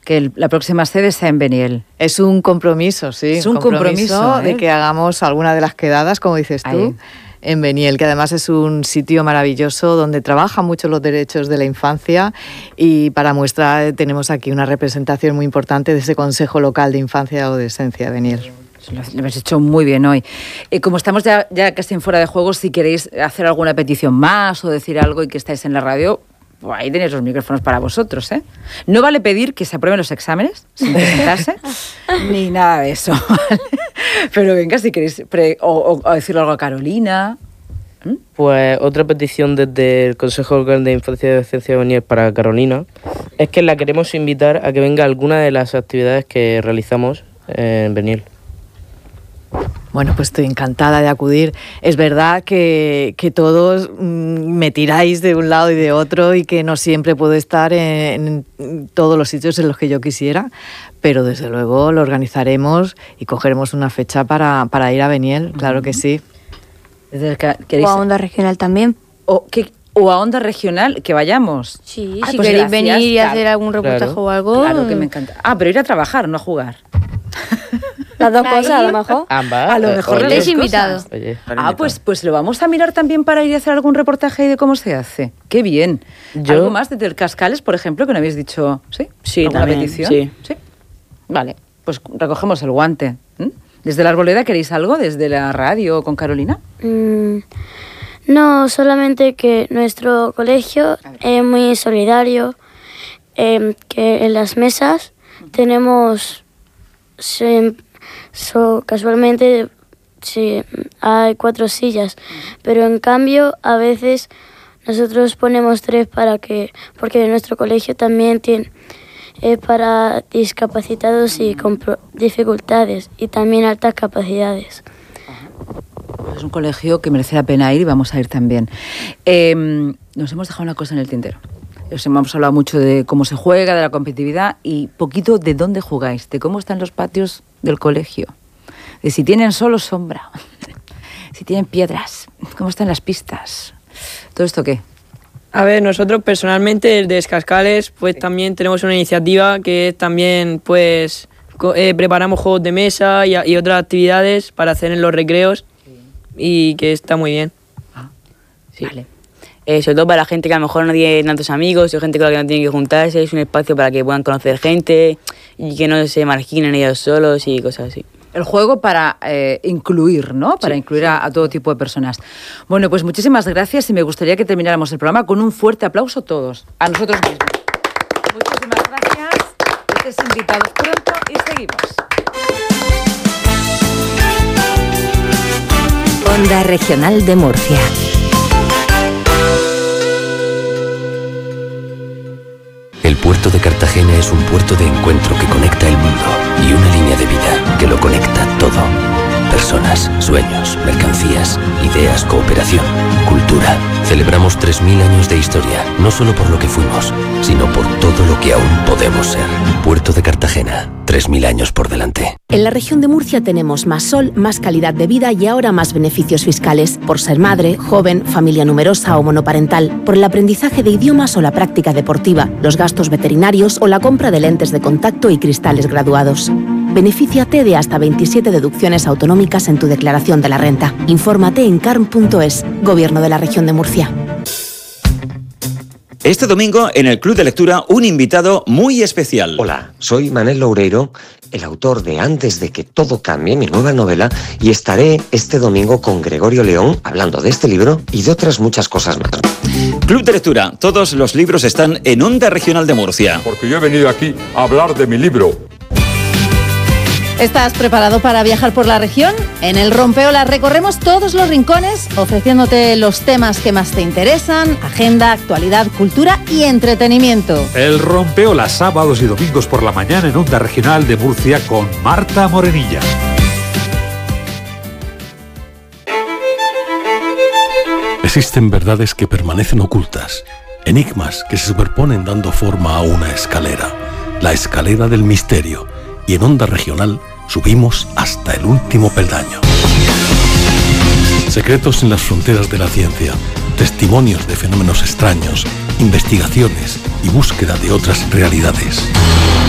que la próxima sede sea en Beniel. Es un compromiso, sí. Es un compromiso de que hagamos alguna de las quedadas, como dices tú. Ahí. En Beniel, que además es un sitio maravilloso donde trabajan mucho los derechos de la infancia, y para muestra tenemos aquí una representación muy importante de ese Consejo Local de Infancia y Adolescencia de Beniel. Lo habéis hecho muy bien hoy. Como estamos ya casi en fuera de juego, si queréis hacer alguna petición más o decir algo y que estáis en la radio, pues ahí tenéis los micrófonos para vosotros, ¿eh? No vale pedir que se aprueben los exámenes sin presentarse, ni nada de eso, ¿vale? Pero venga, si queréis o decirle algo a Carolina. Pues otra petición desde el Consejo Local de Infancia y Adolescencia de Beniel para Carolina es que la queremos invitar a que venga a alguna de las actividades que realizamos en Beniel. Bueno, pues estoy encantada de acudir. Es verdad que todos me tiráis de un lado y de otro y que no siempre puedo estar en todos los sitios en los que yo quisiera, pero desde luego lo organizaremos y cogeremos una fecha para ir a Beniel, claro que sí. O a Onda Regional también. O a Onda Regional, que vayamos. Sí, Ay, si pues queréis gracias, venir y hacer algún reportaje o algo. Claro que me encanta. Pero ir a trabajar, no a jugar. Las dos cosas, a lo mejor. Ambas. A lo mejor estáis invitados. Oye, pues lo vamos a mirar también para ir a hacer algún reportaje de cómo se hace. Qué bien. ¿Algo más desde el Cascales, por ejemplo, que no habéis dicho? ¿Sí? Sí, ¿alguna también, petición? Sí. Vale, pues recogemos el guante. ¿Desde la Arboleda queréis algo? ¿Desde la radio con Carolina? No, solamente que nuestro colegio es muy solidario, que en las mesas tenemos, casualmente hay 4 sillas, pero en cambio a veces nosotros ponemos 3 porque nuestro colegio también es para discapacitados y con dificultades y también altas capacidades. Es un colegio que merece la pena ir y vamos a ir también. Nos hemos dejado una cosa en el tintero. Hemos hablado mucho de cómo se juega, de la competitividad y poquito de dónde jugáis, de cómo están los patios del colegio, de si tienen sol o sombra, si tienen piedras, cómo están las pistas. ¿Todo esto qué? A ver, nosotros personalmente desde Cascales pues también tenemos una iniciativa que es también pues preparamos juegos de mesa y otras actividades para hacer en los recreos y que está muy bien. Sí. Vale. Sobre todo para la gente que a lo mejor no tiene tantos amigos o gente con la que no tiene que juntarse, es un espacio para que puedan conocer gente y que no se marginen ellos solos y cosas así. El juego para incluir, ¿no? Para incluir a todo tipo de personas. Bueno, pues muchísimas gracias y me gustaría que termináramos el programa con un fuerte aplauso todos, a nosotros mismos. Muchísimas gracias, estéis invitados pronto y seguimos. Onda Regional de Murcia. El puerto de Cartagena es un puerto de encuentro que conecta el mundo y una línea de vida que lo conecta todo. Personas, sueños, mercancías, ideas, cooperación, cultura. Celebramos 3.000 años de historia, no solo por lo que fuimos, sino por todo lo que aún podemos ser. Puerto de Cartagena, 3.000 años por delante. En la región de Murcia tenemos más sol, más calidad de vida y ahora más beneficios fiscales por ser madre, joven, familia numerosa o monoparental, por el aprendizaje de idiomas o la práctica deportiva, los gastos veterinarios o la compra de lentes de contacto y cristales graduados. Benefíciate de hasta 27 deducciones autonómicas en tu declaración de la renta. Infórmate en carm.es, Gobierno de la Región de Murcia. Este domingo, en el Club de Lectura, un invitado muy especial. Hola, soy Manel Loureiro, el autor de Antes de que todo cambie, mi nueva novela, y estaré este domingo con Gregorio León hablando de este libro y de otras muchas cosas más. Club de Lectura, todos los libros están en Onda Regional de Murcia. Porque yo he venido aquí a hablar de mi libro. ¿Estás preparado para viajar por la región? En el Rompeolas recorremos todos los rincones, ofreciéndote los temas que más te interesan, agenda, actualidad, cultura y entretenimiento. El Rompeolas, sábados y domingos por la mañana en Onda Regional de Murcia con Marta Morenilla. Existen verdades que permanecen ocultas, enigmas que se superponen dando forma a una escalera, la escalera del misterio, y en Onda Regional subimos hasta el último peldaño. Secretos en las fronteras de la ciencia, testimonios de fenómenos extraños, investigaciones y búsqueda de otras realidades.